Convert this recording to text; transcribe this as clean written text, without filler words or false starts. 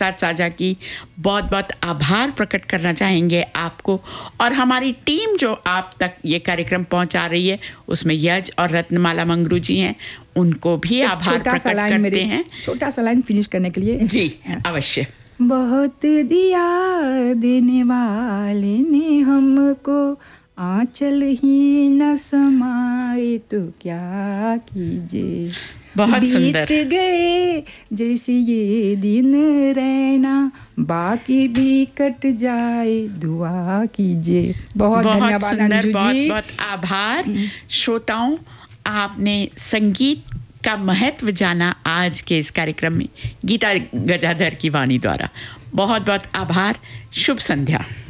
साथ साझा की। बहुत बहुत आभार प्रकट करना चाहेंगे आपको और हमारी टीम जो आप तक ये कार्यक्रम पहुंचा रही है, उसमें यज और रत्नमाला मंगरू जी हैं, उनको भी आभार प्रकट करते हैं। छोटा सा लाइन फिनिश करने के लिए जी अवश्य। बहुत दिया देने वाले ने हमको, आंचल ही न समाए तो क्या कीजिए। बहुत सुंदर। बीत गए जैसे ये दिन रहना, बाकी भी कट जाए दुआ कीजिए। बहुत धन्यवाद सुंदर, अंजू बहुत जी। बहुत आभार। श्रोताओं, आपने संगीत का महत्व जाना आज के इस कार्यक्रम में गीता गजाधर की वाणी द्वारा। बहुत बहुत आभार। शुभ संध्या।